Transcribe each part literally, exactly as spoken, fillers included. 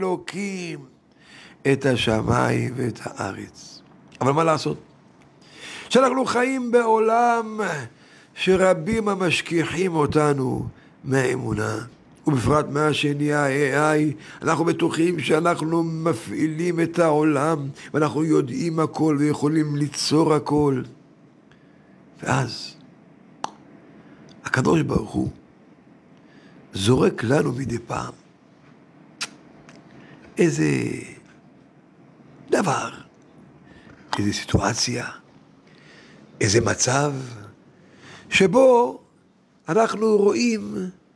אלוקים את השמיים ואת הארץ. אבל מה לעשות? שאנחנו חיים בעולם שרבים המשכיחים אותנו מהאמונה, ובפרט מהשני ה-איי איי. אנחנו בטוחים שאנחנו מפעילים את העולם ואנחנו יודעים הכל ויכולים ליצור הכל. ואז הקדוש ברוך הוא זורק לנו מדי פעם איזה דבר, איזה סיטואציה, איזה מצב שבו אנחנו רואים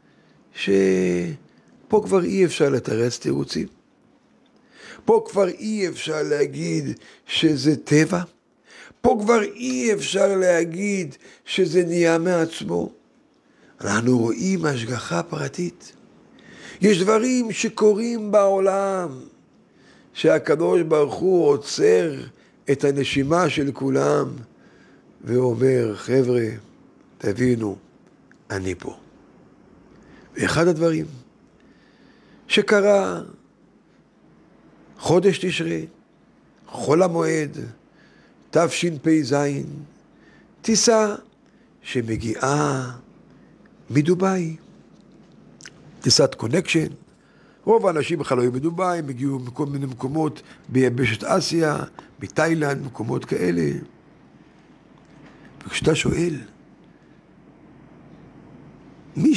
שפה כבר אי אפשר לתרץ תירוצים, פה כבר אי אפשר להגיד שזה טבע, פה כבר אי אפשר להגיד שזה נהיה מעצמו. אנחנו רואים השגחה פרטית. יש דברים שקורים בעולם שהקדוש ברוך הוא עוצר את הנשימה של כולם ואומר, חבר'ה, תבינו, אני פה. ואחד הדברים שקרה חודש תשרי, חול המועד, תשפ"ז, טיסה שמגיעה מדובאי, טיסת קונקשן. רוב האנשים בכלל לא היו מדובאי, הם הגיעו מכל מיני מקומות ביבשת אסיה, מתאילנד, מקומות כאלה. וכשאתה שואל, מי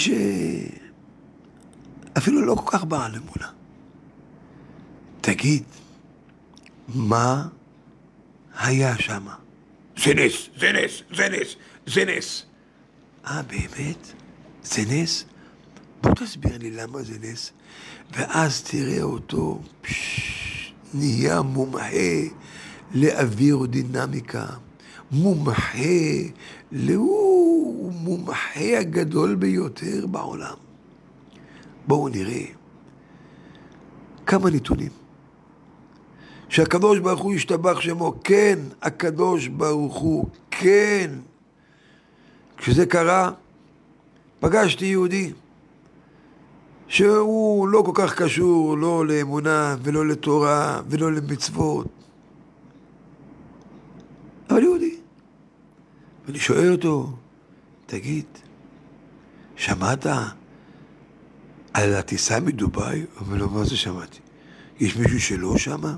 שאפילו לא כל כך בעל אמונה, תגיד, מה היה שם? זה נס, זה נס, זה נס, זה נס. אה, באמת? זה נס? בוא תסביר לי למה זה נס. ואז תראה אותו פש, נהיה מומחה לאווירודינמיקה, מומחה, הוא מומחה הגדול ביותר בעולם. בואו נראה כמה נתונים שהקדוש ברוך הוא ישתבח שמו. כן, הקדוש ברוך הוא, כן. כשזה קרה, פגשתי יהודי שהוא לא כל כך קשור, לא לאמונה ולא לתורה ולא למצוות, אבל יהודי. ואני שואל אותו, תגיד, שמעת על הטיסה מדובאי? הוא אומר לו, מה זה שמעתי? יש מישהו שלא שמע?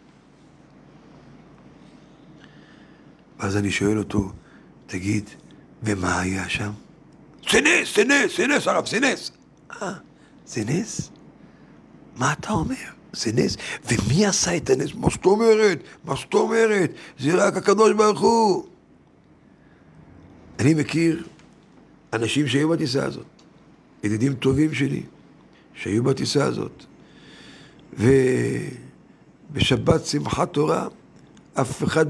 ואז אני שואל אותו, תגיד, ומה היה שם? זה נס, זה נס, זה נס, הרב, זה נס. אה, זה נס? מה אתה אומר? זה נס? ומי עשה את הנס? מה זאת אומרת? מה זאת אומרת? זה רק הקדוש ברוך הוא. אני מכיר אנשים שהיו בטיסה הזאת, ידידים טובים שלי, שהיו בטיסה הזאת, ובשבת שמחת תורה, אף אחד